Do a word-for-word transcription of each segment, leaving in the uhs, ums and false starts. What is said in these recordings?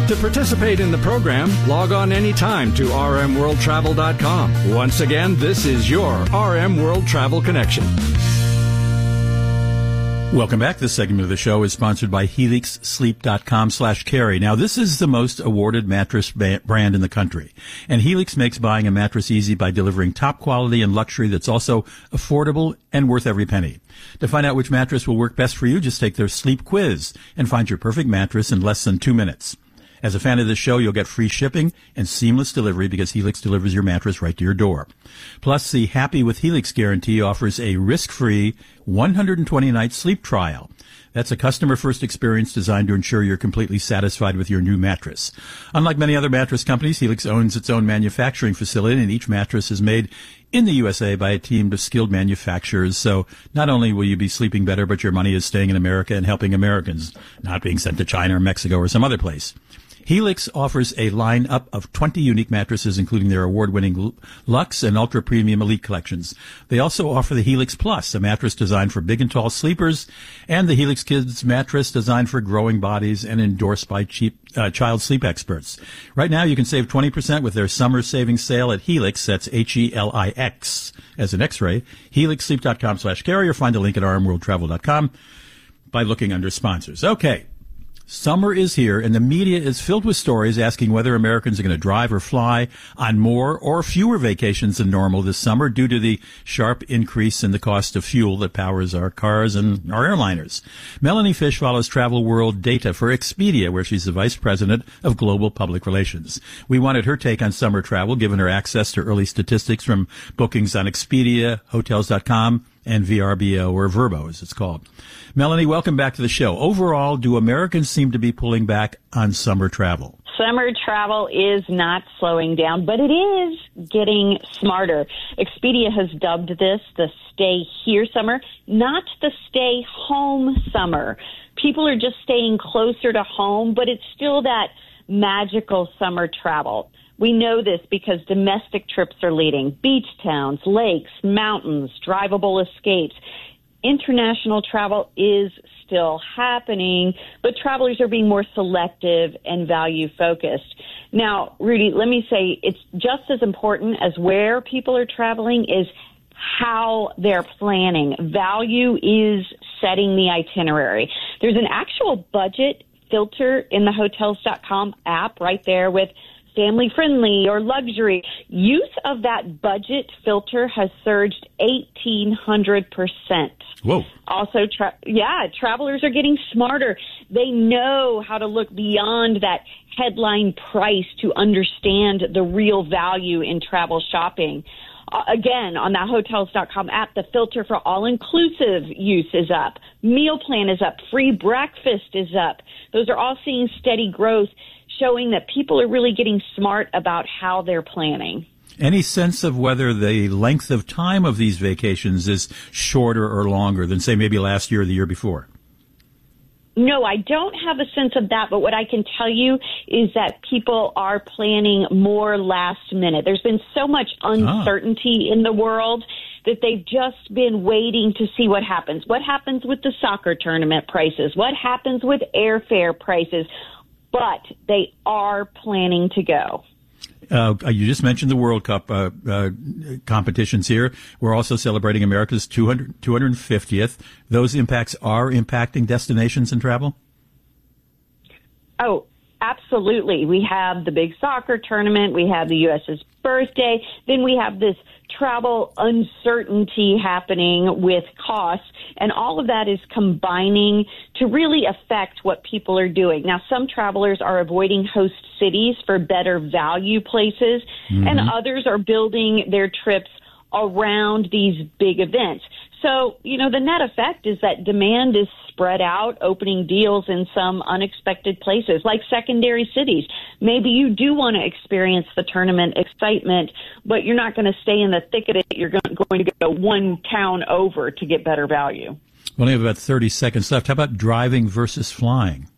To participate in the program, log on anytime to r m world travel dot com. Once again, this is your R M World Travel Connection. Welcome back. This segment of the show is sponsored by helix sleep dot com slash carry. Now, this is the most awarded mattress ba- brand in the country. And Helix makes buying a mattress easy by delivering top quality and luxury that's also affordable and worth every penny. To find out which mattress will work best for you, just take their sleep quiz and find your perfect mattress in less than two minutes. As a fan of this show, you'll get free shipping and seamless delivery because Helix delivers your mattress right to your door. Plus, the Happy with Helix guarantee offers a risk-free one hundred twenty night sleep trial. That's a customer-first experience designed to ensure you're completely satisfied with your new mattress. Unlike many other mattress companies, Helix owns its own manufacturing facility, and each mattress is made in the U S A by a team of skilled manufacturers. So not only will you be sleeping better, but your money is staying in America and helping Americans, not being sent to China or Mexico or some other place. Helix offers a lineup of twenty unique mattresses, including their award-winning Luxe and Ultra Premium Elite collections. They also offer the Helix Plus, a mattress designed for big and tall sleepers, and the Helix Kids mattress designed for growing bodies and endorsed by cheap, uh, child sleep experts. Right now, you can save twenty percent with their summer savings sale at Helix. That's H E L I X as an X-ray. helix sleep dot com slash carry, or find a link at r m world travel dot com by looking under sponsors. Okay. Summer is here, and the media is filled with stories asking whether Americans are going to drive or fly on more or fewer vacations than normal this summer due to the sharp increase in the cost of fuel that powers our cars and our airliners. Melanie Fish follows travel world data for Expedia, where she's the vice president of global public relations. We wanted her take on summer travel, given her access to early statistics from bookings on Expedia, hotels dot com, and V R B O, or Vrbo, as it's called. Melanie, welcome back to the show. Overall, do Americans seem to be pulling back on summer travel? Summer travel is not slowing down, but it is getting smarter. Expedia has dubbed this the stay here summer, not the stay home summer. People are just staying closer to home, but it's still that magical summer travel. We know this because domestic trips are leading. Beach towns, lakes, mountains, drivable escapes. International travel is still happening, but travelers are being more selective and value-focused. Now, Rudy, let me say it's just as important as where people are traveling is how they're planning. Value is setting the itinerary. There's an actual budget filter in the hotels dot com app right there with family-friendly or luxury. Use of that budget filter has surged eighteen hundred percent. Whoa. Also, tra- yeah, travelers are getting smarter. They know how to look beyond that headline price to understand the real value in travel shopping. Uh, again, on that hotels dot com app, the filter for all-inclusive use is up. Meal plan is up. Free breakfast is up. Those are all seeing steady growth, showing that people are really getting smart about how they're planning. Any sense of whether the length of time of these vacations is shorter or longer than, say, maybe last year or the year before? No, I don't have a sense of that, but what I can tell you is that people are planning more last minute. There's been so much uncertainty ah. in the world that they've just been waiting to see what happens. What happens with the soccer tournament prices? What happens with airfare prices? But they are planning to go. Uh, you just mentioned the World Cup uh, uh, competitions here. We're also celebrating America's two hundred, two hundred fiftieth. Those impacts are impacting destinations and travel? Oh, absolutely. We have the big soccer tournament. We have the U S's birthday. Then we have this travel uncertainty happening with costs. And all of that is combining to really affect what people are doing. Now, some travelers are avoiding host cities for better value places, mm-hmm. and others are building their trips around these big events. So, you know, the net effect is that demand is spread out, opening deals in some unexpected places, like secondary cities. Maybe you do want to experience the tournament excitement, but you're not going to stay in the thick of it. You're going to go one town over to get better value. We only have about thirty seconds left. How about driving versus flying?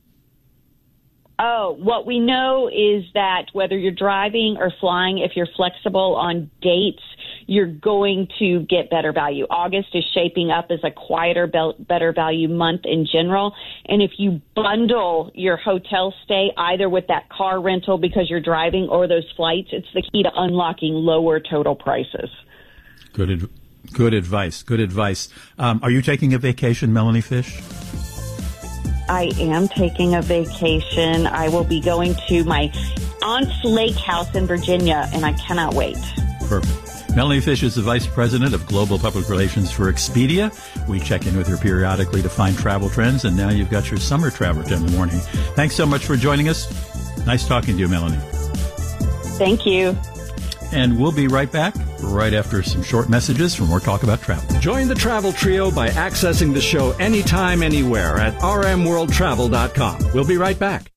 Oh, what we know is that whether you're driving or flying, if you're flexible on dates, you're going to get better value. August is shaping up as a quieter, better value month in general. And if you bundle your hotel stay either with that car rental because you're driving or those flights, it's the key to unlocking lower total prices. Good, ad- good advice. Good advice. Um, are you taking a vacation, Melanie Fish? I am taking a vacation. I will be going to my aunt's lake house in Virginia, and I cannot wait. Perfect. Melanie Fish is the Vice President of Global Public Relations for Expedia. We check in with her periodically to find travel trends, and now you've got your summer travel trend in the morning. Thanks so much for joining us. Nice talking to you, Melanie. Thank you. And we'll be right back, right after some short messages for more talk about travel. Join the Travel Trio by accessing the show anytime, anywhere at r m world travel dot com. We'll be right back.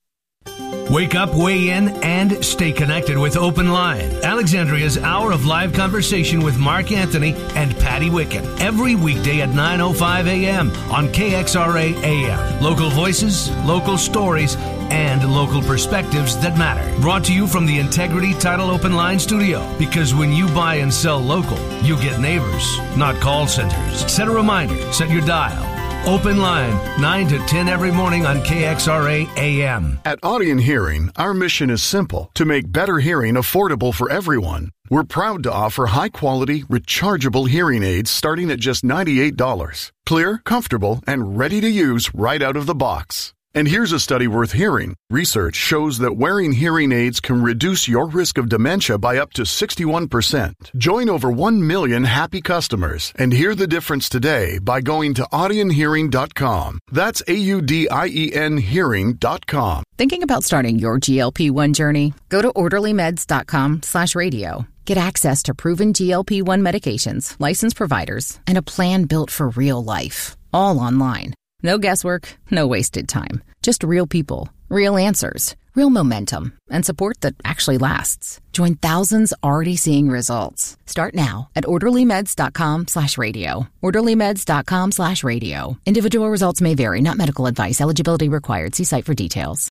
Wake up, weigh in, and stay connected with Open Line, Alexandria's hour of live conversation with Mark Anthony and Patty Wicken. Every weekday at nine oh five a.m. on K X R A A M. Local voices, local stories, and local perspectives that matter. Brought to you from the Integrity Title Open Line studio. Because when you buy and sell local, you get neighbors, not call centers. Set a reminder, set your dial. Open Line, nine to ten every morning on K X R A A M. At Audien Hearing, our mission is simple: to make better hearing affordable for everyone. We're proud to offer high-quality, rechargeable hearing aids starting at just ninety-eight dollars. Clear, comfortable, and ready to use right out of the box. And here's a study worth hearing. Research shows that wearing hearing aids can reduce your risk of dementia by up to sixty-one percent. Join over one million happy customers and hear the difference today by going to audien hearing dot com. That's A U D I E N hearing dot com. Thinking about starting your G L P one journey? Go to orderly meds dot com slash radio. Get access to proven G L P one medications, licensed providers, and a plan built for real life. All online. No guesswork, no wasted time. Just real people, real answers, real momentum, and support that actually lasts. Join thousands already seeing results. Start now at orderly meds dot com slash radio. orderly meds dot com slash radio. Individual results may vary, not medical advice. Eligibility required. See site for details.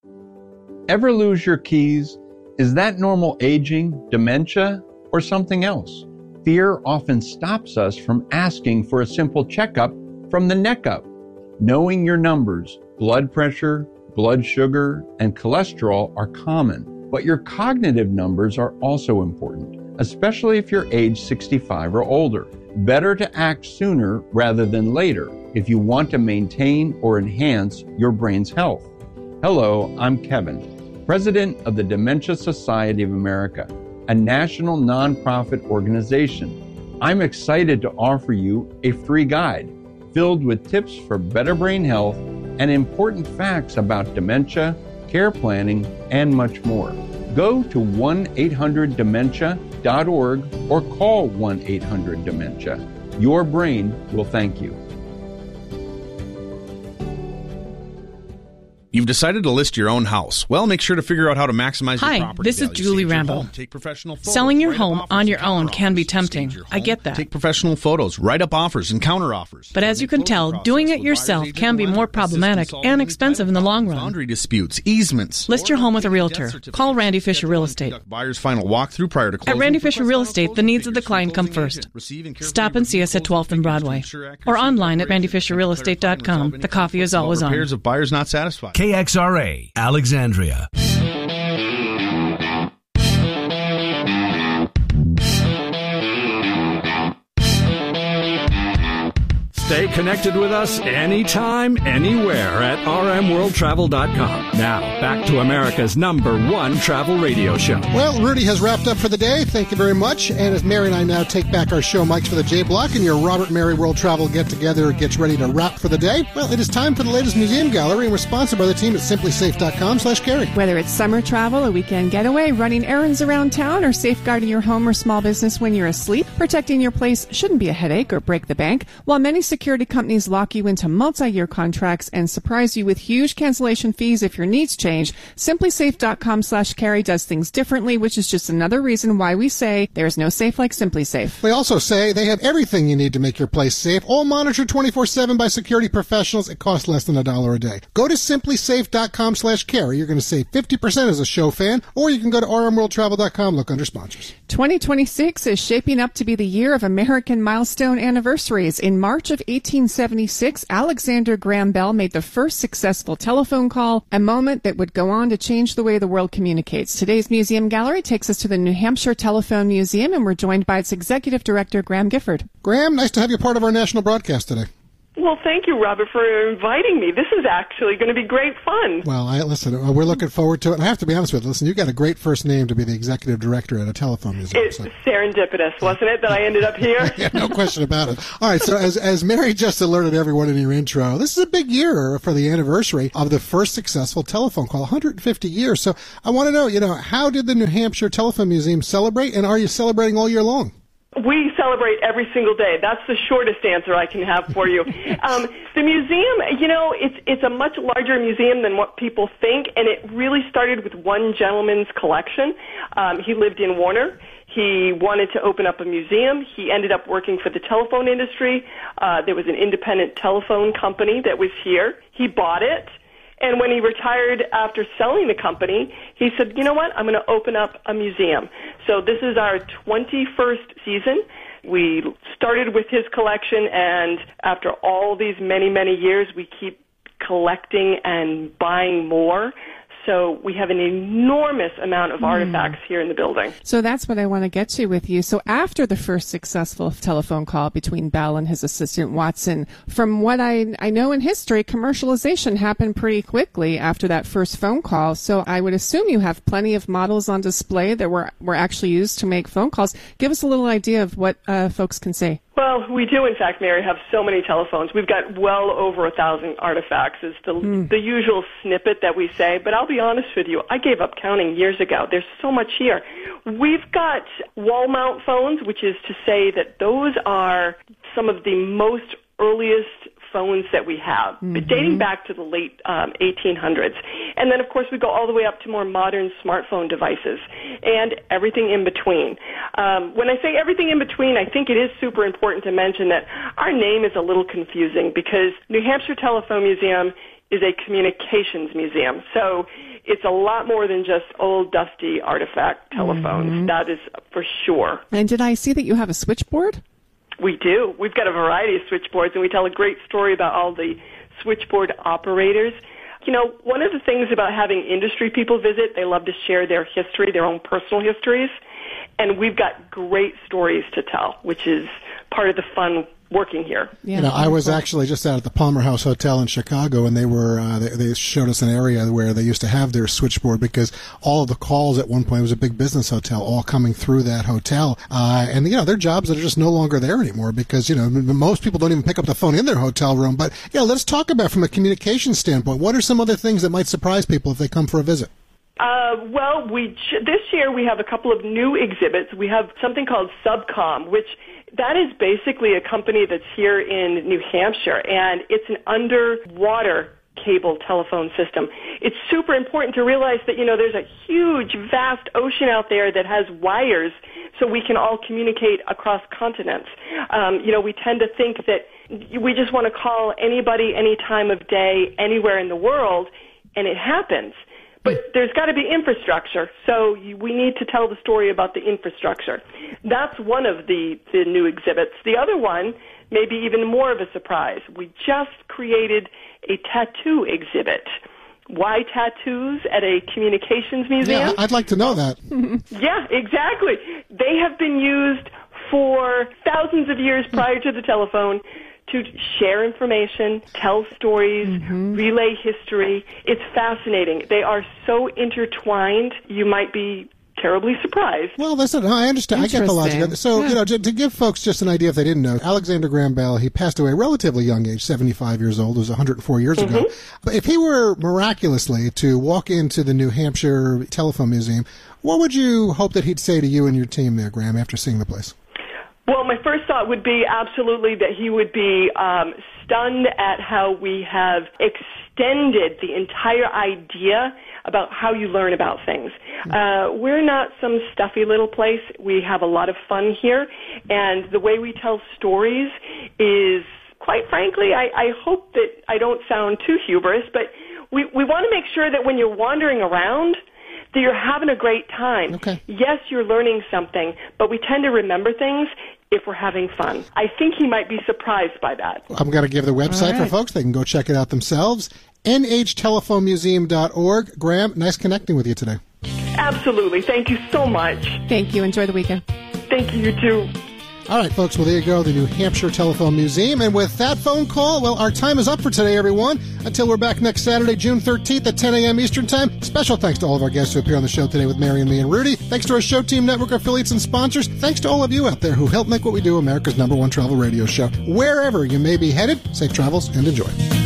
Ever lose your keys? Is that normal aging, dementia, or something else? Fear often stops us from asking for a simple checkup from the neck up. Knowing your numbers, blood pressure, blood sugar, and cholesterol are common, but your cognitive numbers are also important, especially if you're age sixty-five or older. Better to act sooner rather than later if you want to maintain or enhance your brain's health. Hello, I'm Kevin, President of the Dementia Society of America, a national nonprofit organization. I'm excited to offer you a free guide filled with tips for better brain health and important facts about dementia, care planning, and much more. Go to one eight hundred dementia dot org or call one eight hundred dementia. Your brain will thank you. You've decided to list your own house. Well, make sure to figure out how to maximize Hi, your property this is value. Julie Stage your Randall. home, take professional photos, Selling your write home up on offers your and own counter can be offers. tempting. Stage your I home, get that. Take professional photos, write up offers and counter offers. But as you can tell, doing it yourself can be more problematic and expensive in the long run. Boundary disputes, easements. List your home with a realtor. Call Randy Fisher Real Estate. Buyer's final walkthrough prior to closing. At Randy Fisher Real Estate, the needs of the client come first. Stop and see us at twelfth and Broadway. Or online at randy fisher real estate dot com. The coffee is always on. Repairs of buyers not satisfied. K X R A, Alexandria. Stay connected with us anytime, anywhere at r m world travel dot com. Now, back to America's number one travel radio show. Well, Rudy has wrapped up for the day. Thank you very much. And as Mary and I now take back our show mics for the J Block and your Robert Mary World Travel get-together gets ready to wrap for the day, well, it is time for the latest museum gallery, and we're sponsored by the team at simply safe dot com slash carry. Whether it's summer travel, a weekend getaway, running errands around town, or safeguarding your home or small business when you're asleep, protecting your place shouldn't be a headache or break the bank. While many security security companies lock you into multi-year contracts and surprise you with huge cancellation fees if your needs change, SimpliSafe.com slash carry does things differently, which is just another reason why we say there's no safe like SimpliSafe. They also say they have everything you need to make your place safe, all monitored twenty-four seven by security professionals. It costs less than a dollar a day. Go to SimpliSafe.com slash carry. You're going to save fifty percent as a show fan, or you can go to R M World Travel dot com, look under sponsors. twenty twenty-six is shaping up to be the year of American milestone anniversaries. In March of eighteen seventy-six, Alexander Graham Bell made the first successful telephone call, a moment that would go on to change the way the world communicates. Today's museum gallery takes us to the New Hampshire Telephone Museum, and we're joined by its executive director, Graham Gifford. Graham, nice to have you part of our national broadcast today. Well, thank you, Robert, for inviting me. This is actually going to be great fun. Well, I, listen, we're looking forward to it. And I have to be honest with you. Listen, you got a great first name to be the executive director at a telephone museum. It's so. serendipitous, wasn't it, that I ended up here? Yeah, no question about it. All right, so as, as Mary just alerted everyone in your intro, this is a big year for the anniversary of the first successful telephone call, one hundred fifty years. So I want to know, you know, how did the New Hampshire Telephone Museum celebrate, and are you celebrating all year long? We celebrate every single day. That's the shortest answer I can have for you. um, the museum, you know, it's it's a much larger museum than what people think, and it really started with one gentleman's collection. Um, he lived in Warner. He wanted to open up a museum. He ended up working for the telephone industry. Uh, there was an independent telephone company that was here. He bought it. And when he retired after selling the company, he said, you know what, I'm going to open up a museum. So this is our twenty-first season. We started with his collection, and after all these many, many years, we keep collecting and buying more. So we have an enormous amount of artifacts mm. here in the building. So that's what I want to get to with you. So after the first successful telephone call between Bell and his assistant Watson, from what I, I know in history, commercialization happened pretty quickly after that first phone call. So I would assume you have plenty of models on display that were, were actually used to make phone calls. Give us a little idea of what uh, folks can say. Well, we do, in fact, Mary, have so many telephones. We've got well over a thousand artifacts is the, mm. the usual snippet that we say. But I'll be honest with you, I gave up counting years ago. There's so much here. We've got wall mount phones, which is to say that those are some of the most earliest phones that we have, mm-hmm. dating back to the late um, eighteen hundreds. And then, of course, we go all the way up to more modern smartphone devices and everything in between. Um, when I say everything in between, I think it is super important to mention that our name is a little confusing because New Hampshire Telephone Museum is a communications museum. So it's a lot more than just old, dusty artifact telephones. Mm-hmm. That is for sure. And did I see that you have a switchboard? We do. We've got a variety of switchboards, and we tell a great story about all the switchboard operators. You know, one of the things about having industry people visit, they love to share their history, their own personal histories, and we've got great stories to tell, which is part of the fun working here. Yeah, you know, I was actually just out at the Palmer House Hotel in Chicago, and they were uh, they, they showed us an area where they used to have their switchboard because all of the calls at one point, it was a big business hotel, all coming through that hotel. Uh, and, you know, they're jobs that are just no longer there anymore because, you know, most people don't even pick up the phone in their hotel room. But, yeah, let's talk about from a communication standpoint. What are some other things that might surprise people if they come for a visit? Uh, well, we this year we have a couple of new exhibits. We have something called Subcom, which that is basically a company that's here in New Hampshire, and it's an underwater cable telephone system. It's super important to realize that, you know, there's a huge, vast ocean out there that has wires so we can all communicate across continents. Um, you know, we tend to think that we just want to call anybody any time of day, anywhere in the world, and it happens. But there's got to be infrastructure, so we need to tell the story about the infrastructure. That's one of the, the new exhibits. The other one may be even more of a surprise. We just created a tattoo exhibit. Why tattoos at a communications museum? Yeah, I'd like to know that. Yeah, exactly. They have been used for thousands of years prior to the telephone to share information, tell stories, mm-hmm. relay history. It's fascinating. They are so intertwined, you might be terribly surprised. Well, listen, I understand. I get the logic. So, yeah. you know, to, to give folks just an idea if they didn't know, Alexander Graham Bell, he passed away at a relatively young age, seventy-five years old. It was one hundred four years mm-hmm. ago. But if he were miraculously to walk into the New Hampshire Telephone Museum, what would you hope that he'd say to you and your team there, Graham, after seeing the place? Well, my first thought would be absolutely that he would be um, stunned at how we have extended the entire idea about how you learn about things. Uh, we're not some stuffy little place. We have a lot of fun here, and the way we tell stories is, quite frankly, I, I hope that I don't sound too hubris, but we, we want to make sure that when you're wandering around, that you're having a great time. Okay. Yes, you're learning something, but we tend to remember things if we're having fun. I think he might be surprised by that. I'm going to give the website right. for folks. They can go check it out themselves. N H telephone museum dot org. Graham, nice connecting with you today. Absolutely. Thank you so much. Thank you. Enjoy the weekend. Thank you, you too. All right, folks, well, there you go, the New Hampshire Telephone Museum. And with that phone call, well, our time is up for today, everyone. Until we're back next Saturday, June thirteenth at ten a.m. Eastern Time. Special thanks to all of our guests who appear on the show today with Mary and me and Rudy. Thanks to our Show Team Network affiliates and sponsors. Thanks to all of you out there who help make what we do America's number one travel radio show. Wherever you may be headed, safe travels and enjoy.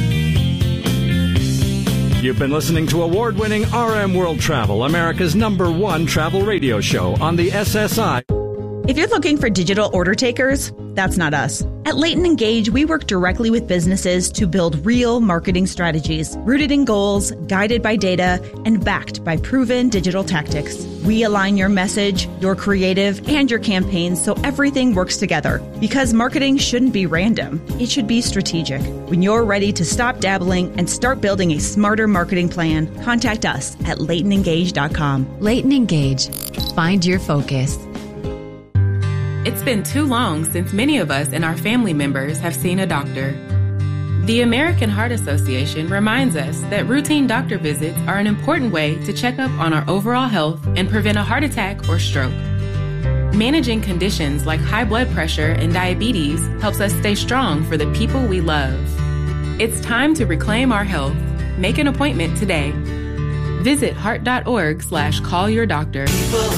You've been listening to award-winning R M World Travel, America's number one travel radio show on the S S I. If you're looking for digital order takers, that's not us. At Leighton Engage, we work directly with businesses to build real marketing strategies, rooted in goals, guided by data, and backed by proven digital tactics. We align your message, your creative, and your campaigns so everything works together. Because marketing shouldn't be random. It should be strategic. When you're ready to stop dabbling and start building a smarter marketing plan, contact us at leighton engage dot com. Leighton Engage. Find your focus. It's been too long since many of us and our family members have seen a doctor. The American Heart Association reminds us that routine doctor visits are an important way to check up on our overall health and prevent a heart attack or stroke. Managing conditions like high blood pressure and diabetes helps us stay strong for the people we love. It's time to reclaim our health. Make an appointment today. Visit heart.org slash call your doctor.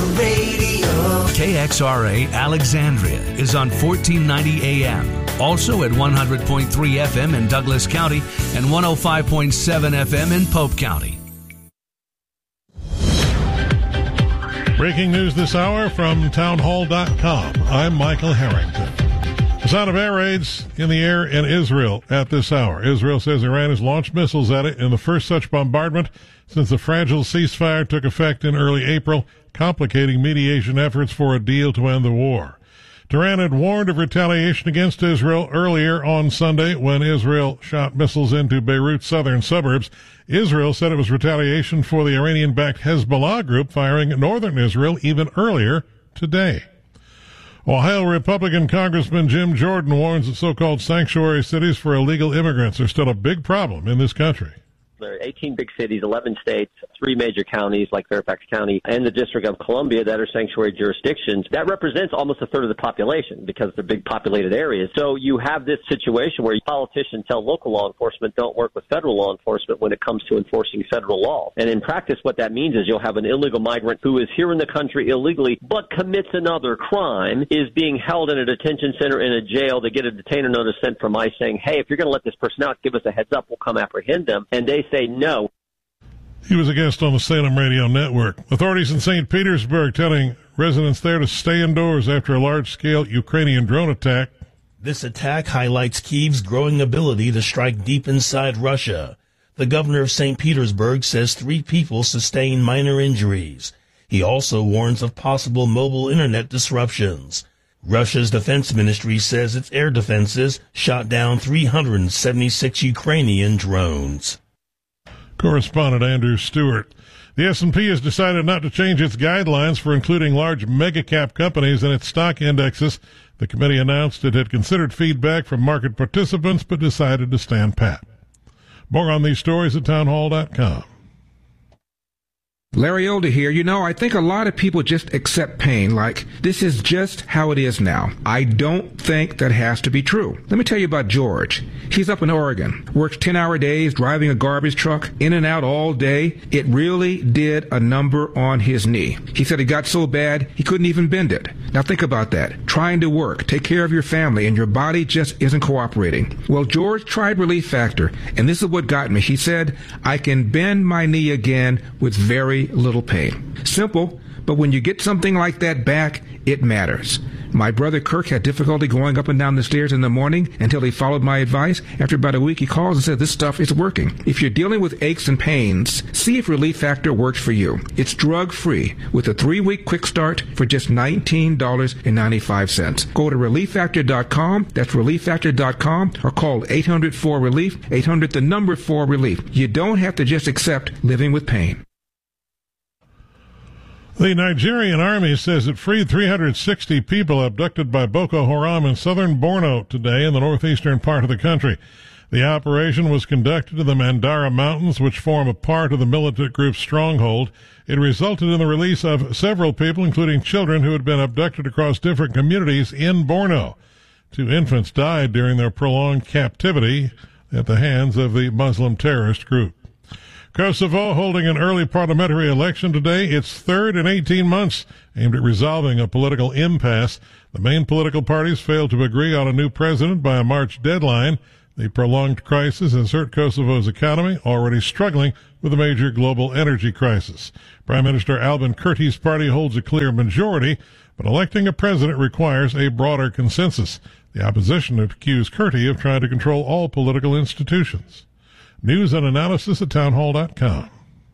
K X R A Alexandria is on fourteen ninety A M. Also at one hundred point three F M in Douglas County and one oh five point seven F M in Pope County. Breaking news this hour from townhall dot com. I'm Michael Harrington. The sound of air raids in the air in Israel at this hour. Israel says Iran has launched missiles at it in the first such bombardment since the fragile ceasefire took effect in early April, complicating mediation efforts for a deal to end the war. Tehran had warned of retaliation against Israel earlier on Sunday when Israel shot missiles into Beirut's southern suburbs. Israel said it was retaliation for the Iranian-backed Hezbollah group firing at northern Israel even earlier today. Ohio Republican Congressman Jim Jordan warns that so-called sanctuary cities for illegal immigrants are still a big problem in this country. There are eighteen big cities, eleven states, three major counties like Fairfax County and the District of Columbia that are sanctuary jurisdictions. That represents almost a third of the population because they're big populated areas. So you have this situation where politicians tell local law enforcement don't work with federal law enforcement when it comes to enforcing federal law. And in practice, what that means is you'll have an illegal migrant who is here in the country illegally but commits another crime, is being held in a detention center in a jail. They get a detainer notice sent from ICE saying, hey, if you're going to let this person out, give us a heads up. We'll come apprehend them. And they say no. He was a guest on the Salem Radio Network. Authorities in Saint Petersburg telling residents there to stay indoors after a large-scale Ukrainian drone attack. This attack highlights Kyiv's growing ability to strike deep inside Russia. The governor of Saint Petersburg says three people sustained minor injuries. He also warns of possible mobile internet disruptions. Russia's defense ministry says its air defenses shot down three hundred seventy-six Ukrainian drones. Correspondent Andrew Stewart. The S and P has decided not to change its guidelines for including large mega-cap companies in its stock indexes. The committee announced it had considered feedback from market participants but decided to stand pat. More on these stories at townhall dot com. Larry Elder here. You know, I think a lot of people just accept pain like this is just how it is now. I don't think that has to be true. Let me tell you about George. He's up in Oregon, works ten-hour days, driving a garbage truck, in and out all day. It really did a number on his knee. He said it got so bad he couldn't even bend it. Now think about that. Trying to work, take care of your family, and your body just isn't cooperating. Well, George tried Relief Factor, and this is what got me. He said, I can bend my knee again with very little pain. Simple, but when you get something like that back, it matters. My brother Kirk had difficulty going up and down the stairs in the morning until he followed my advice. After about a week, he calls and says this stuff is working. If you're dealing with aches and pains, see if Relief Factor works for you. It's drug-free with a three-week quick start for just nineteen dollars and ninety-five cents. Go to relief factor dot com. That's relief factor dot com, or call eight hundred four relief, eight hundred the number four relief. You don't have to just accept living with pain. The Nigerian army says it freed three hundred sixty people abducted by Boko Haram in southern Borno today in the northeastern part of the country. The operation was conducted in the Mandara Mountains, which form a part of the militant group's stronghold. It resulted in the release of several people, including children who had been abducted across different communities in Borno. Two infants died during their prolonged captivity at the hands of the Muslim terrorist group. Kosovo holding an early parliamentary election today, its third in eighteen months, aimed at resolving a political impasse. The main political parties failed to agree on a new president by a March deadline. The prolonged crisis has hurt Kosovo's economy, already struggling with a major global energy crisis. Prime Minister Albin Kurti's party holds a clear majority, but electing a president requires a broader consensus. The opposition accused Kurti of trying to control all political institutions. News and analysis at townhall dot com.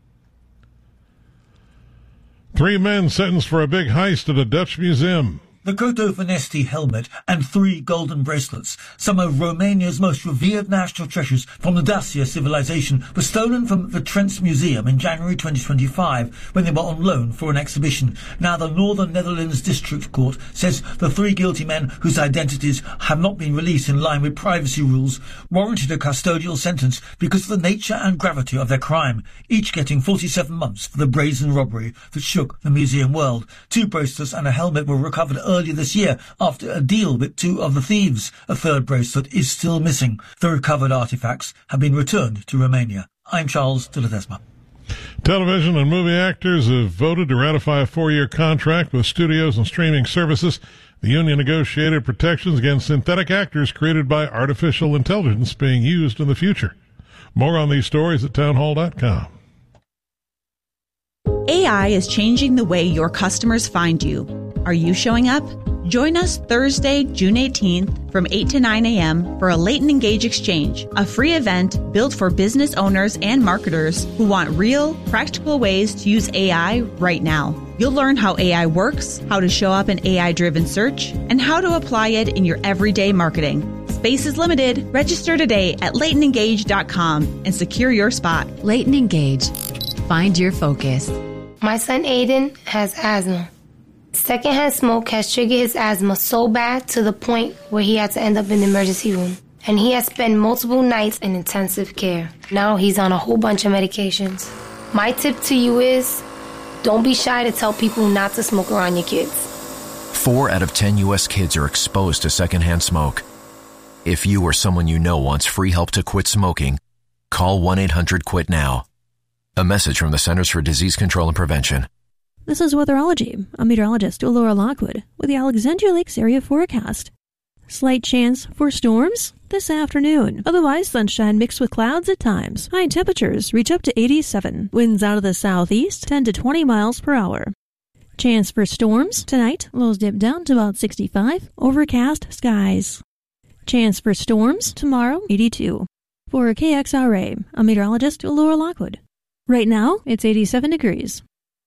Three men sentenced for a big heist at a Dutch museum. The Koto Vanesti helmet and three golden bracelets, some of Romania's most revered national treasures from the Dacia civilization, were stolen from the Trents Museum in January twenty twenty-five when they were on loan for an exhibition. Now the Northern Netherlands District Court says the three guilty men, whose identities have not been released in line with privacy rules, warranted a custodial sentence because of the nature and gravity of their crime, each getting forty-seven months for the brazen robbery that shook the museum world. Two bracelets and a helmet were recovered earlier earlier this year after a deal with two of the thieves. A third bracelet is still missing. The recovered artifacts have been returned to Romania. I'm Charles de Ledesma. Television and movie actors have voted to ratify a four-year contract with studios and streaming services. The union negotiated protections against synthetic actors created by artificial intelligence being used in the future. More on these stories at townhall dot com. A I is changing the way your customers find you. Are you showing up? Join us Thursday, June eighteenth from eight to nine a.m. for a Leighton Engage Exchange, a free event built for business owners and marketers who want real, practical ways to use A I right now. You'll learn how A I works, how to show up in A I-driven search, and how to apply it in your everyday marketing. Space is limited. Register today at leighton engage dot com and secure your spot. Leighton Engage. Find your focus. My son Aiden has asthma. Secondhand smoke has triggered his asthma so bad to the point where he had to end up in the emergency room. And he has spent multiple nights in intensive care. Now he's on a whole bunch of medications. My tip to you is, don't be shy to tell people not to smoke around your kids. Four out of ten U S kids are exposed to secondhand smoke. If you or someone you know wants free help to quit smoking, call one eight hundred quit now. A message from the Centers for Disease Control and Prevention. This is Weatherology. I'm meteorologist Laura Lockwood with the Alexandria Lakes area forecast. Slight chance for storms this afternoon. Otherwise, sunshine mixed with clouds at times. High temperatures reach up to eighty-seven. Winds out of the southeast, ten to twenty miles per hour. Chance for storms tonight. Lows dip down to about sixty-five. Overcast skies. Chance for storms tomorrow, eighty-two. For K X R A, I'm meteorologist Laura Lockwood. Right now, it's eighty-seven degrees.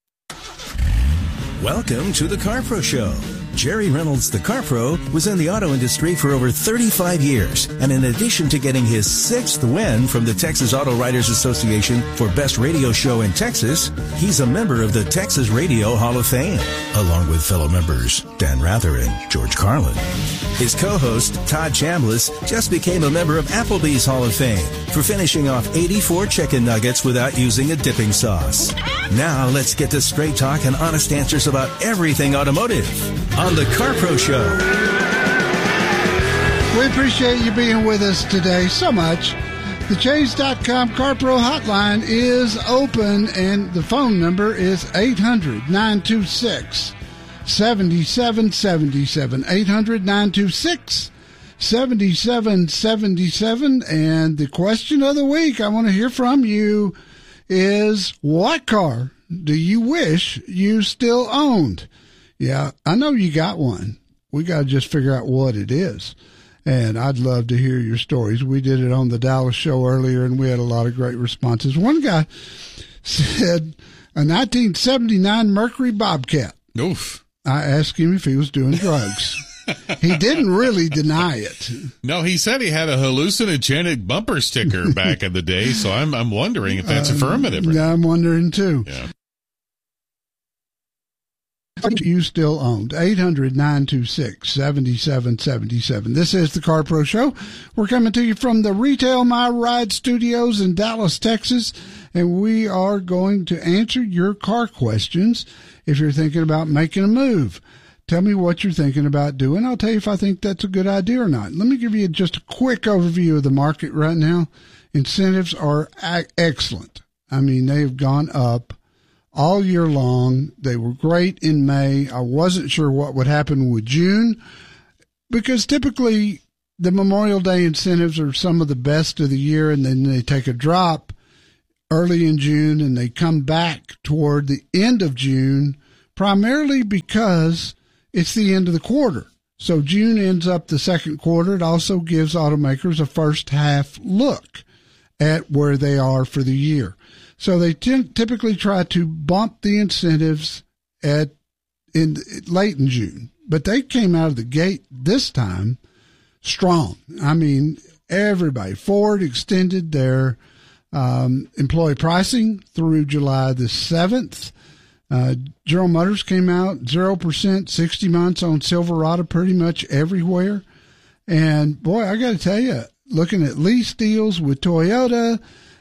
Welcome to the CarPro Show. Jerry Reynolds, the CarPro, was in the auto industry for over thirty-five years. And in addition to getting his sixth win from the Texas Auto Writers Association for Best Radio Show in Texas, he's a member of the Texas Radio Hall of Fame, along with fellow members Dan Rather and George Carlin. His co-host, Todd Chambliss, just became a member of Applebee's Hall of Fame for finishing off eighty-four chicken nuggets without using a dipping sauce. Now let's get to straight talk and honest answers about everything automotive on the CarPro Show. We appreciate you being with us today so much. The Chase dot com CarPro hotline is open, and the phone number is eight hundred, nine two six, seven seven seven seven. eight hundred, nine two six, seven seven seven seven. And the question of the week I want to hear from you is, what car do you wish you still owned? Yeah, I know you got one. We got to just figure out what it is. And I'd love to hear your stories. We did it on the Dallas show earlier, and we had a lot of great responses. One guy said a nineteen seventy-nine Mercury Bobcat. Oof. I asked him if he was doing drugs. He didn't really deny it. No, he said he had a hallucinogenic bumper sticker back in the day, so I'm I'm wondering if that's Um, affirmative. Or yeah, I'm wondering too. Yeah. You still owned. eight hundred, nine two six, seven seven seven seven. This is the Car Pro Show. We're coming to you from the Retail My Ride Studios in Dallas, Texas, and we are going to answer your car questions if you're thinking about making a move. Tell me what you're thinking about doing. I'll tell you if I think that's a good idea or not. Let me give you just a quick overview of the market right now. Incentives are a- excellent. I mean, they've gone up all year long. They were great in May. I wasn't sure what would happen with June because typically the Memorial Day incentives are some of the best of the year, and then they take a drop early in June and they come back toward the end of June, primarily because it's the end of the quarter. So June ends up the second quarter. It also gives automakers a first half look at where they are for the year. So they t- typically try to bump the incentives at in late in June, but they came out of the gate this time strong. I mean, everybody. Ford extended their um, employee pricing through July the seventh. Uh, General Motors came out zero percent, sixty months on Silverado pretty much everywhere. And boy, I got to tell you, looking at lease deals with Toyota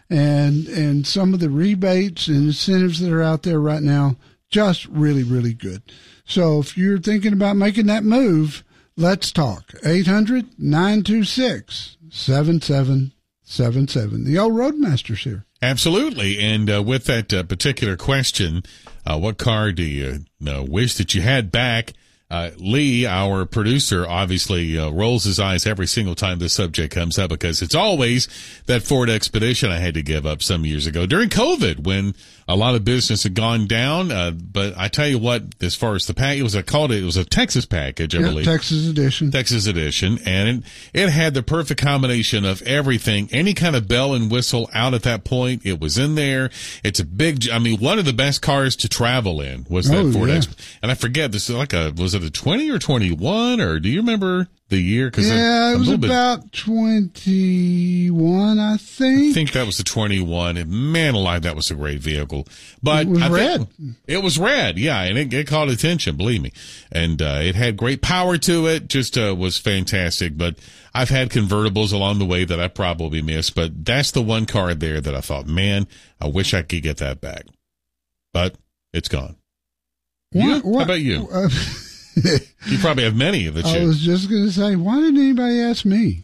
and and some of the rebates and incentives that are out there right now, just really, really good. So if you're thinking about making that move, let's talk. eight hundred, nine two six, seven seven seven seven. The old Roadmaster's here. Absolutely. And uh, with that uh, particular question, uh, what car do you uh, wish that you had back? Uh, Lee, our producer, obviously uh, rolls his eyes every single time this subject comes up because it's always that Ford Expedition I had to give up some years ago during COVID when a lot of business had gone down. Uh, but I tell you what, as far as the pack, it was, I called it, it was a Texas package, I Yeah, believe. Texas edition. Texas edition. And it, it had the perfect combination of everything, any kind of bell and whistle out at that point. It was in there. It's a big, I mean, one of the best cars to travel in was that Oh, Ford yeah. Expedition. And I forget, this is like a, was it a twenty or twenty-one, or do you remember the year? Cause Yeah, I, it was bit, about twenty-one, I think. I think that was the twenty-one. And man alive, that was a great vehicle. But It was I red. Think, it was red, yeah, and it, it caught attention, believe me. And uh, it had great power to it, just uh, was fantastic. But I've had convertibles along the way that I probably missed. But that's the one car there that I thought, man, I wish I could get that back. But it's gone. You? What- what- How about you? uh, You probably have many of the I chicks. was just going to say, why didn't anybody ask me?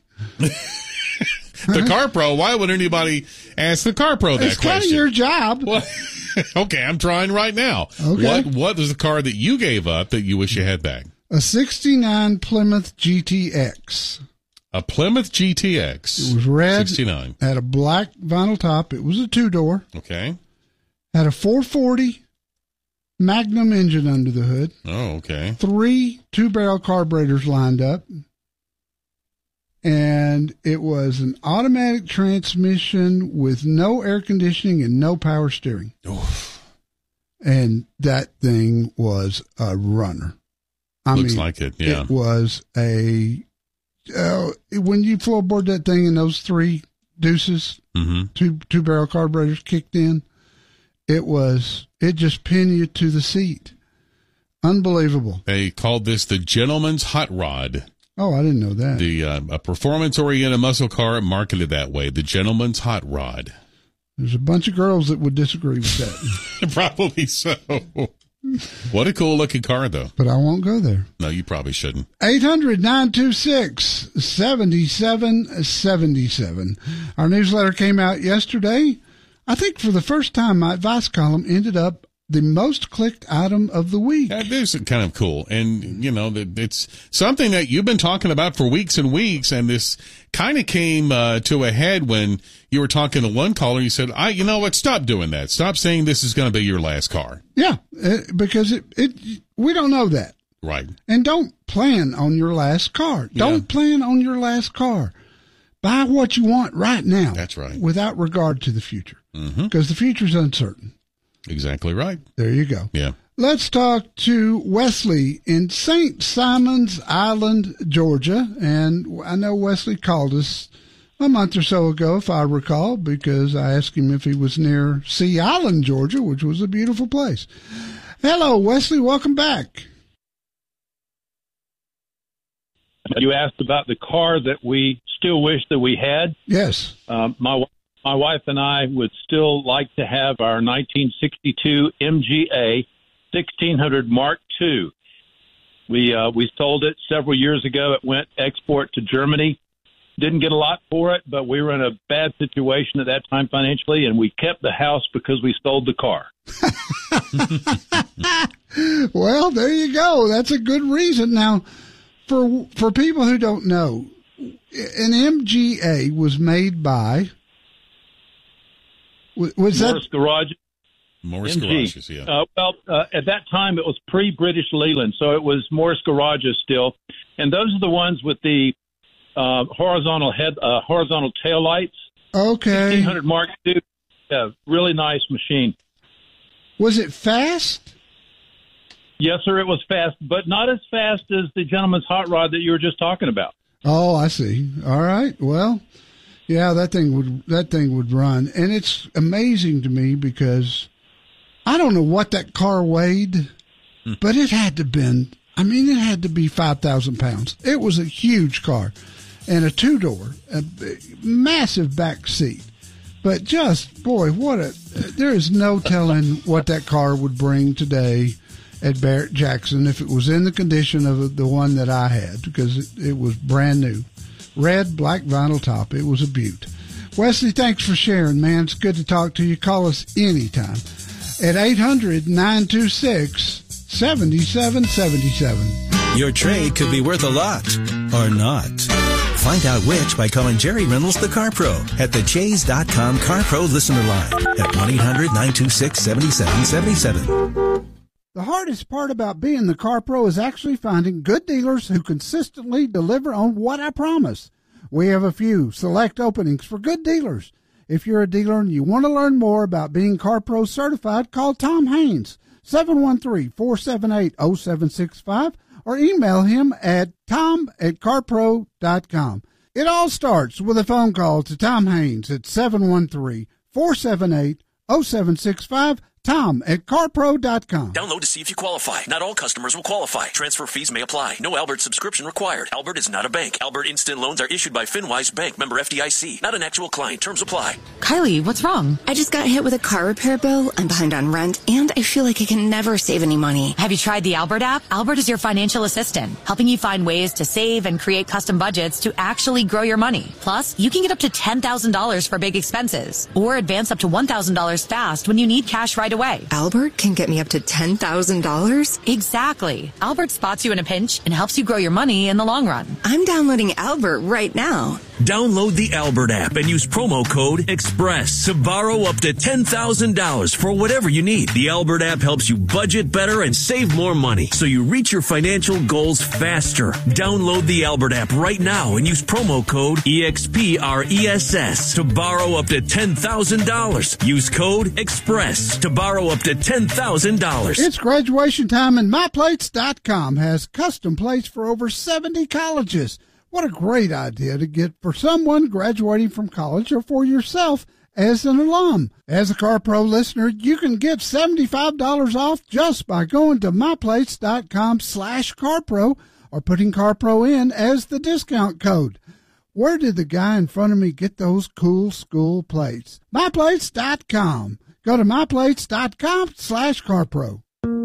The Car Pro, why would anybody ask the Car Pro that It's kind of question? your job. Well, okay, I'm trying right now. Okay. What What was the car that you gave up that you wish you had back? A sixty-nine Plymouth G T X. A Plymouth G T X. It was red. sixty-nine. Had a black vinyl top. It was a two-door. Okay. Had a four forty Magnum engine under the hood. Oh, okay. Three two-barrel carburetors lined up. And it was an automatic transmission with no air conditioning and no power steering. Oof. And that thing was a runner. I Looks mean, like it, yeah. It was a, uh, when you floorboard that thing and those three deuces, Mm-hmm. two, two barrel carburetors kicked in, it was, it just pinned you to the seat. Unbelievable. They called this the Gentleman's Hot Rod. Oh, I didn't know that. The uh, a performance-oriented muscle car marketed that way. The Gentleman's Hot Rod. There's a bunch of girls that would disagree with that. Probably so. What a cool-looking car, though. But I won't go there. No, you probably shouldn't. eight hundred, nine two six, seven seven seven seven. Our newsletter came out yesterday. I think for the first time, my advice column ended up the most clicked item of the week. That is kind of cool. And, you know, that it's something that you've been talking about for weeks and weeks. And this kind of came uh, to a head when you were talking to one caller. You said, I, you know what? Stop doing that. Stop saying this is going to be your last car. Yeah, it, because it, it, we don't know that. Right. And don't plan on your last car. Yeah. Don't plan on your last car. Buy what you want right now. That's right. Without regard to the future. Mm-hmm. Because the future's uncertain. Exactly right. There you go. Yeah. Let's talk to Wesley in Saint Simons Island, Georgia. And I know Wesley called us a month or so ago, if I recall, because I asked him if he was near Sea Island, Georgia, which was a beautiful place. Hello, Wesley. Welcome back. You asked about the car that we still wish that we had. Yes. Um, my my wife and I would still like to have our nineteen sixty-two M G A sixteen hundred Mark two. We uh, we sold it several years ago. It went export to Germany. Didn't get a lot for it, but we were in a bad situation at that time financially, and we kept the house because we sold the car. Well, there you go. That's a good reason. Now, for for people who don't know, an M G A was made by was Morris that Garage. Morris M G. Garages, yeah. Uh, well, uh, at that time it was pre-British Leyland, so it was Morris Garages still, and those are the ones with the uh, horizontal head, uh, horizontal tail lights. Okay. sixteen hundred Mark two, uh, really nice machine. Was it fast? Yes, sir, it was fast, but not as fast as the gentleman's hot rod that you were just talking about. Oh, I see. All right. Well, yeah, that thing would that thing would run, and it's amazing to me because I don't know what that car weighed, but it had to been. I mean, it had to be five thousand pounds. It was a huge car, and a two door, a massive back seat. But just boy, what a! There is no telling what that car would bring today at Barrett Jackson if it was in the condition of the one that I had, because it, it was brand new. Red, black vinyl top. It was a beaut. Wesley, thanks for sharing, man. It's good to talk to you. Call us anytime at eight hundred, nine two six, seven seven seven seven. Your trade could be worth a lot or not. Find out which by calling Jerry Reynolds, the Car Pro, at the Chase dot com Car Pro listener line at one eight hundred, nine two six, seven seven seven seven. The hardest part about being the Car Pro is actually finding good dealers who consistently deliver on what I promise. We have a few select openings for good dealers. If you're a dealer and you want to learn more about being Car Pro certified, call Tom Haynes, seven one three, four seven eight, zero seven six five, or email him at tom at carpro dot com. It all starts with a phone call to Tom Haynes at seven one three, four seven eight, zero seven six five. Tom at carpro dot com. Download to see if you qualify. Not all customers will qualify. Transfer fees may apply. No Albert subscription required. Albert is not a bank. Albert Instant Loans are issued by FinWise Bank, member F D I C. Not an actual client. Terms apply. Kylie, what's wrong? I just got hit with a car repair bill. I'm behind on rent, and I feel like I can never save any money. Have you tried the Albert app? Albert is your financial assistant, helping you find ways to save and create custom budgets to actually grow your money. Plus, you can get up to ten thousand dollars for big expenses, or advance up to one thousand dollars fast when you need cash right away. Albert can get me up to ten thousand dollars? Exactly. Albert spots you in a pinch and helps you grow your money in the long run. I'm downloading Albert right now. Download the Albert app and use promo code EXPRESS to borrow up to ten thousand dollars for whatever you need. The Albert app helps you budget better and save more money so you reach your financial goals faster. Download the Albert app right now and use promo code E X P R E S S to borrow up to ten thousand dollars. Use code EXPRESS to borrow up to ten thousand dollars. It's graduation time, and my plates dot com has custom plates for over seventy colleges. What a great idea to get for someone graduating from college or for yourself as an alum. As a Car Pro listener, you can get seventy-five dollars off just by going to my plates dot com slash CarPro or putting CarPro in as the discount code. Where did the guy in front of me get those cool school plates? my plates dot com. Go to my plates dot com slash CarPro.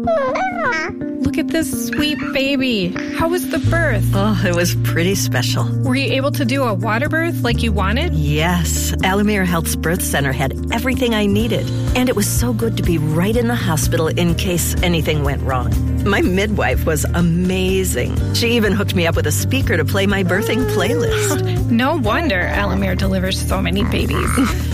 Look at this sweet baby. How was the birth? Oh, it was pretty special. Were you able to do a water birth like you wanted? Yes. Alamere Health's birth center had everything I needed. And it was so good to be right in the hospital in case anything went wrong. My midwife was amazing. She even hooked me up with a speaker to play my birthing playlist. No wonder Alamere delivers so many babies.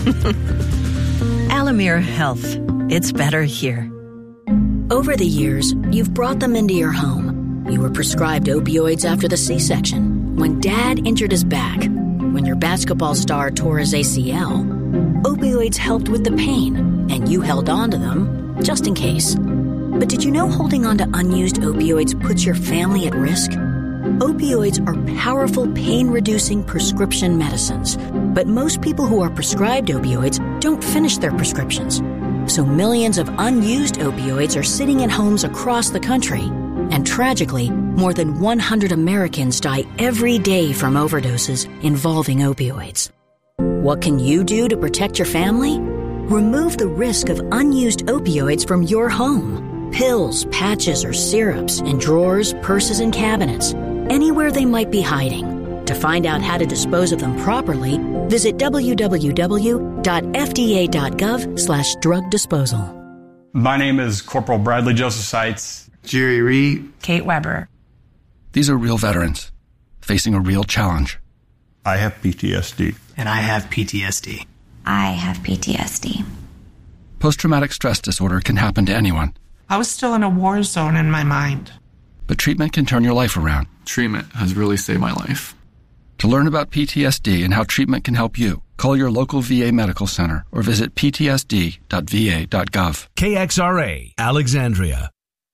Alamere Health. It's better here. Over the years, you've brought them into your home. You were prescribed opioids after the C-section, when Dad injured his back, when your basketball star tore his A C L. Opioids helped with the pain, and you held on to them just in case. But did you know holding on to unused opioids puts your family at risk? Opioids are powerful pain-reducing prescription medicines, but most people who are prescribed opioids don't finish their prescriptions. So millions of unused opioids are sitting in homes across the country. And tragically, more than one hundred Americans die every day from overdoses involving opioids. What can you do to protect your family? Remove the risk of unused opioids from your home. Pills, patches, or syrups in drawers, purses, and cabinets, anywhere they might be hiding. To find out how to dispose of them properly, visit w w w dot f d a dot gov slash drug disposal. My name is Corporal Bradley Joseph Seitz. Jerry Reed. Kate Weber. These are real veterans facing a real challenge. I have P T S D. And I have P T S D. I have P T S D. Post-traumatic stress disorder can happen to anyone. I was still in a war zone in my mind. But treatment can turn your life around. Treatment has really saved my life. To learn about P T S D and how treatment can help you, call your local V A medical center or visit p t s d dot v a dot gov. K X R A, Alexandria.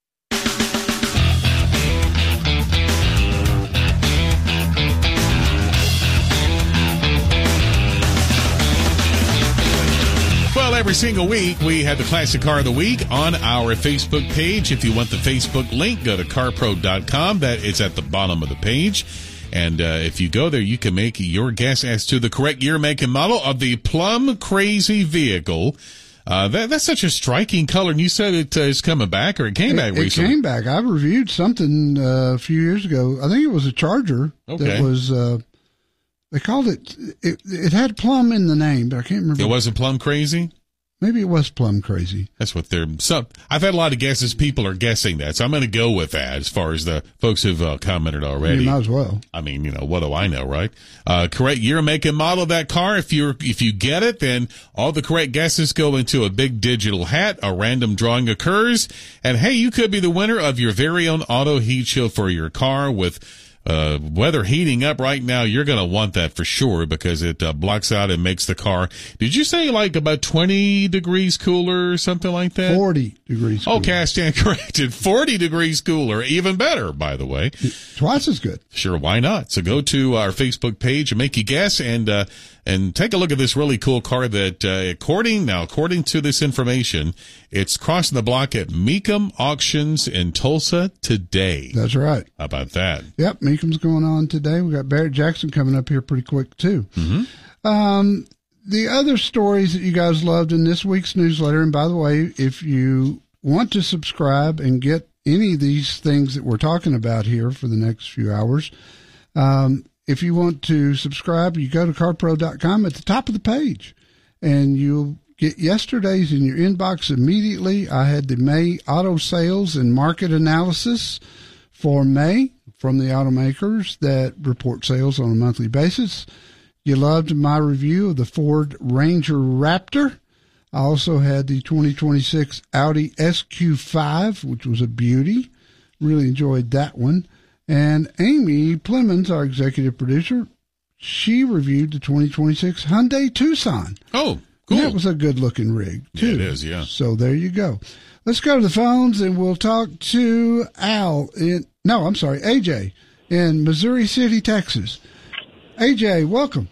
Well, every single week, we have the Classic Car of the Week on our Facebook page. If you want the Facebook link, go to car pro dot com. That is at the bottom of the page. And uh, if you go there, you can make your guess as to the correct year, make, and model of the Plum Crazy vehicle. Uh, that, that's such a striking color. And you said it uh, is coming back, or it came back it, recently. It came back. I reviewed something uh, a few years ago. I think it was a Charger okay. that was... Uh, They called it, it, it had Plum in the name, but I can't remember. It wasn't Plum Crazy? Maybe it was Plum Crazy. That's what they're, so I've had a lot of guesses. People are guessing that. So I'm going to go with that as far as the folks who've uh, commented already. You might as well. I mean, you know, what do I know, right? Uh, correct year, make, and model of that car. If you're, if you get it, then all the correct guesses go into a big digital hat. A random drawing occurs. And hey, you could be the winner of your very own auto heat shield for your car with Uh, weather heating up right now. You're going to want that for sure because it uh, blocks out and makes the car. Did you say like about twenty degrees cooler or something like that? forty degrees cooler. Okay, I stand corrected. forty degrees cooler. Even better, by the way. Twice as good. Sure, why not? So go to our Facebook page and make you guess and, uh, and take a look at this really cool car that, uh, according, now, according to this information, it's crossing the block at Mecum Auctions in Tulsa today. That's right. How about that? Yep, Mecum's going on today. We got Barrett Jackson coming up here pretty quick, too. Mm-hmm. Um, the other stories that you guys loved in this week's newsletter, and by the way, if you want to subscribe and get any of these things that we're talking about here for the next few hours, um, if you want to subscribe, you go to car pro dot com at the top of the page, and you'll get yesterday's in your inbox immediately. I had the May auto sales and market analysis for May from the automakers that report sales on a monthly basis. You loved my review of the Ford Ranger Raptor. I also had the twenty twenty-six Audi S Q five, which was a beauty. Really enjoyed that one. And Amy Plemons, our executive producer, she reviewed the twenty twenty-six Hyundai Tucson. Oh, cool. That was a good-looking rig, too. Yeah, it is, yeah. So there you go. Let's go to the phones, and we'll talk to Al in, no, I'm sorry, A J in Missouri City, Texas. A J, welcome.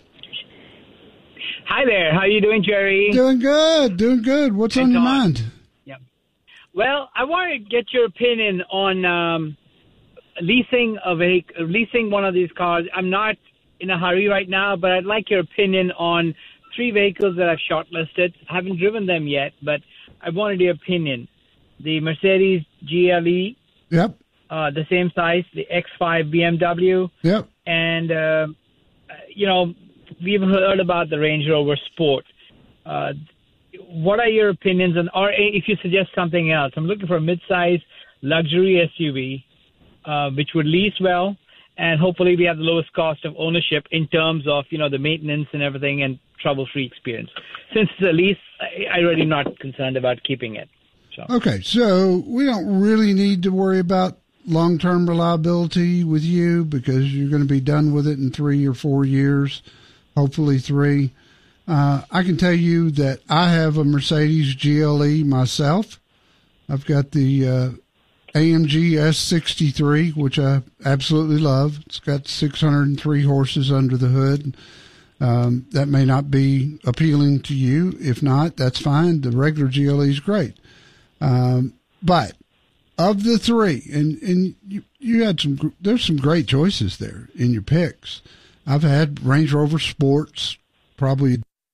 Hi there. How are you doing, Jerry? Doing good, doing good. What's on your mind? Yep. Well, I want to get your opinion on um, leasing a vehicle, leasing one of these cars. I'm not in a hurry right now, but I'd like your opinion on three vehicles that I've shortlisted. I haven't driven them yet, but I wanted your opinion. The Mercedes G L E. Yep. Uh, the same size, the X five B M W. Yep. And, uh, you know, we've heard about the Range Rover Sport. Uh, what are your opinions on, or if you suggest something else? I'm looking for a mid-size luxury S U V, uh, which would lease well, and hopefully we have the lowest cost of ownership in terms of, you know, the maintenance and everything and trouble-free experience. Since it's a lease, I, I really am not concerned about keeping it. So. Okay, so we don't really need to worry about long-term reliability with you because you're going to be done with it in three or four years, hopefully three. Uh, I can tell you that I have a Mercedes G L E myself. I've got the uh, A M G S sixty-three, which I absolutely love. It's got six hundred three horses under the hood. Um, that may not be appealing to you. If not, that's fine. The regular G L E is great. Um, but of the three, and, and you, you had some, there's some great choices there in your picks. I've had Range Rover Sports probably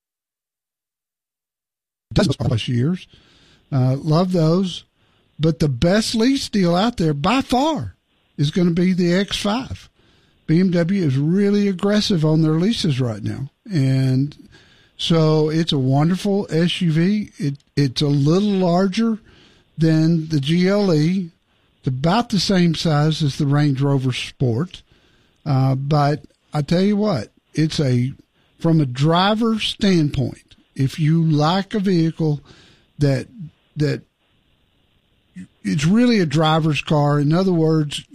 dozen plus years. Uh, love those. But the best lease deal out there by far is going to be the X five. B M W is really aggressive on their leases right now. And so it's a wonderful S U V. It, it's a little larger than the G L E. It's about the same size as the Range Rover Sport. Uh, but I tell you what, it's a, from a driver standpoint, if you like a vehicle that, that it's really a driver's car, in other words,